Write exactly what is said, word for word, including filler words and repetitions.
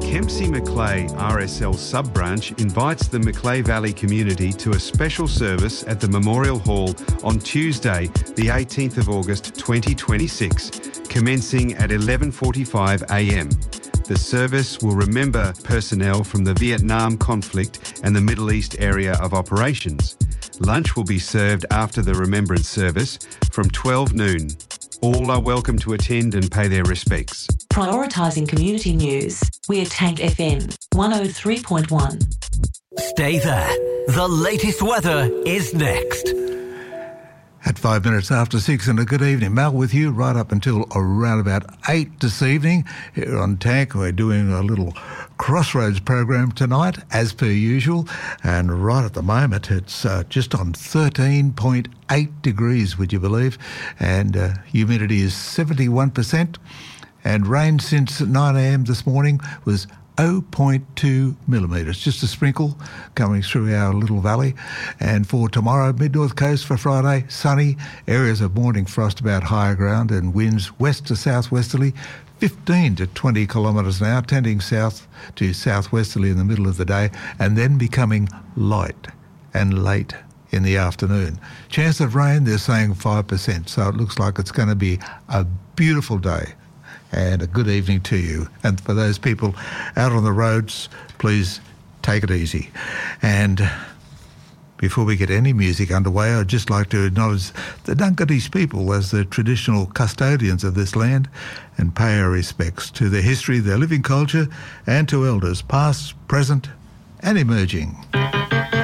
Kempsey Macleay R S L sub-branch invites the Macleay Valley community to a special service at the Memorial Hall on Tuesday, the eighteenth of August twenty twenty-six, commencing at eleven forty-five a m. The service will remember personnel from the Vietnam conflict and the Middle East area of operations. Lunch will be served after the remembrance service from twelve noon. All are welcome to attend and pay their respects. Prioritising community news, we're Tank F M one oh three point one. Stay there. The latest weather is next. At five minutes after six, and a good evening. Mal with you right up until around about eight this evening. Here on Tank, we're doing a little Crossroads program tonight, as per usual. And right at the moment, it's uh, just on thirteen point eight degrees, would you believe? And uh, humidity is seventy-one percent. And rain since nine a m this morning was zero point two millimetres, just a sprinkle coming through our little valley. And for tomorrow, mid-north coast for Friday, sunny, areas of morning frost about higher ground and winds west to southwesterly, fifteen to twenty kilometres an hour, tending south to southwesterly in the middle of the day, and then becoming light and late in the afternoon. Chance of rain, they're saying five percent, so it looks like it's going to be a beautiful day. And a good evening to you. And for those people out on the roads, please take it easy. And before we get any music underway, I'd just like to acknowledge the Dunkedis people as the traditional custodians of this land and pay our respects to their history, their living culture, and to elders past, present, and emerging.